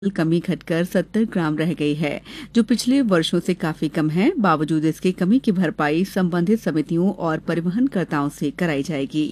कमी घटकर 70 ग्राम रह गई है, जो पिछले वर्षों से काफी कम है। बावजूद इसके कमी की भरपाई संबंधित समितियों और परिवहनकर्ताओं से कराई जाएगी।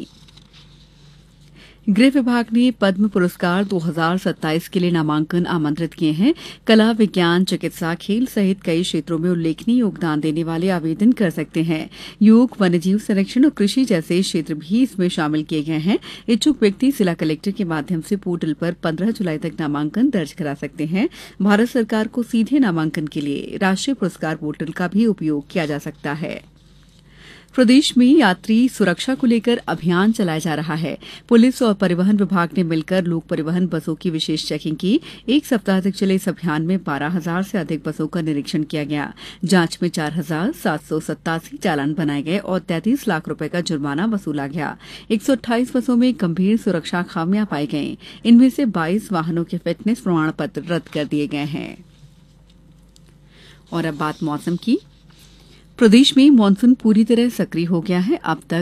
गृह विभाग ने पद्म पुरस्कार 2027 के लिए नामांकन आमंत्रित किए हैं। कला, विज्ञान, चिकित्सा, खेल सहित कई क्षेत्रों में उल्लेखनीय योगदान देने वाले आवेदन कर सकते हैं। योग, वन्यजीव संरक्षण और कृषि जैसे क्षेत्र भी इसमें शामिल किए गए हैं। इच्छुक व्यक्ति जिला कलेक्टर के माध्यम से पोर्टल पर 15 जुलाई तक नामांकन दर्ज करा सकते हैं। भारत सरकार को सीधे नामांकन के लिए राष्ट्रीय पुरस्कार पोर्टल का भी उपयोग किया जा सकता है। प्रदेश में यात्री सुरक्षा को लेकर अभियान चलाया जा रहा है। पुलिस और परिवहन विभाग ने मिलकर लोक परिवहन बसों की विशेष चेकिंग की। एक सप्ताह तक चले इस अभियान में 12,000 से अधिक बसों का निरीक्षण किया गया। जांच में 4,787 चालान बनाए गए और 33 लाख रुपए का जुर्माना वसूला गया। 128 बसों में गंभीर सुरक्षा खामियां पाई गईं। इनमें से 22 वाहनों के फिटनेस प्रमाण पत्र रद्द कर दिए गए हैं। और अब बात मौसम की। प्रदेश में मानसून पूरी तरह सक्रिय हो गया है। अब तक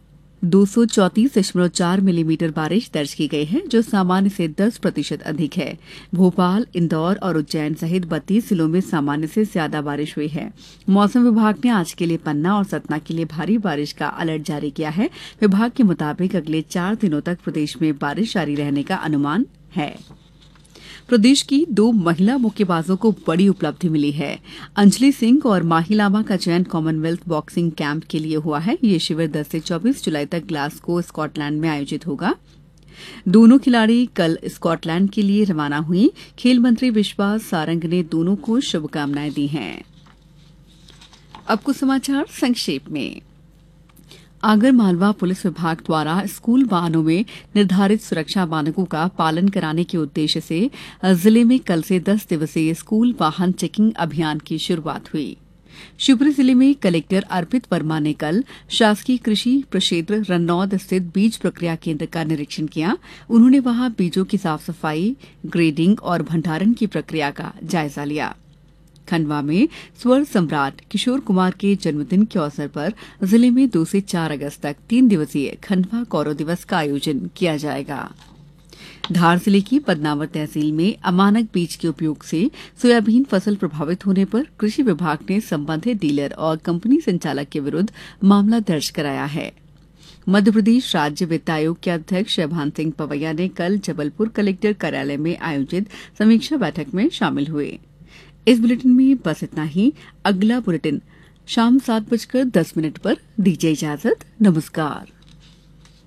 234.4 मिलीमीटर बारिश दर्ज की गई है, जो सामान्य से 10% अधिक है। भोपाल, इंदौर और उज्जैन सहित 32 जिलों में सामान्य से ज्यादा बारिश हुई है। मौसम विभाग ने आज के लिए पन्ना और सतना के लिए भारी बारिश का अलर्ट जारी किया है। विभाग के मुताबिक अगले 4 दिनों तक प्रदेश में बारिश जारी रहने का अनुमान है। प्रदेश की 2 महिला मुक्केबाजों को बड़ी उपलब्धि मिली है। अंजलि सिंह और माही लामा का चयन कॉमनवेल्थ बॉक्सिंग कैंप के लिए हुआ है। ये शिविर 10 से 24 जुलाई तक ग्लासगो, स्कॉटलैंड में आयोजित होगा। दोनों खिलाड़ी कल स्कॉटलैंड के लिए रवाना हुई। खेल मंत्री विश्वास सारंग ने दोनों को शुभकामनाएं दी हैं। अब कुछ समाचार संक्षेप में। आगर मालवा पुलिस विभाग द्वारा स्कूल वाहनों में निर्धारित सुरक्षा मानकों का पालन कराने के उद्देश्य से जिले में कल से 10 दिवसीय स्कूल वाहन चेकिंग अभियान की शुरुआत हुई। शिवपुरी जिले में कलेक्टर अर्पित वर्मा ने कल शासकीय कृषि प्रक्षेत्र रन्नौद स्थित बीज प्रक्रिया केंद्र का निरीक्षण किया। उन्होंने वहां बीजों की साफ सफाई, ग्रेडिंग और भंडारण की प्रक्रिया का जायजा लिया। खंडवा में स्वर सम्राट किशोर कुमार के जन्मदिन के अवसर पर जिले में 2 से 4 अगस्त तक 3 दिवसीय खंडवा गौरव दिवस का आयोजन किया जाएगा। धार जिले की बदनावर तहसील में अमानक बीज के उपयोग से सोयाबीन फसल प्रभावित होने पर कृषि विभाग ने संबंधित डीलर और कंपनी संचालक के विरुद्ध मामला दर्ज कराया है। मध्यप्रदेश राज्य वित्त आयोग के अध्यक्ष शैभान सिंह पवैया ने कल जबलपुर कलेक्टर कार्यालय में आयोजित समीक्षा बैठक में शामिल हुए। इस बुलेटिन में बस इतना ही। अगला बुलेटिन शाम 7:10 पर दीजिए इजाजत। नमस्कार।